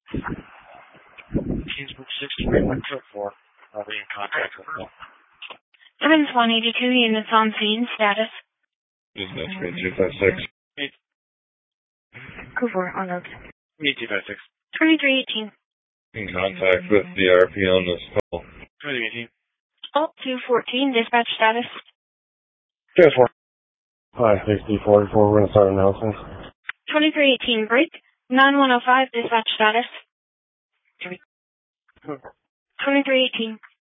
Kingsbrook 63, what took for? Are we in contact with them? Evans 182 units on scene. Status. Dispatch 256. Cooper on note. 256. 2318. In contact with the RP on this call. 2018. Alt 214. Dispatch status. There's 4. Hi, 6044. We're going to start announcing. 2318. Break. 9105. Dispatch status. 2318.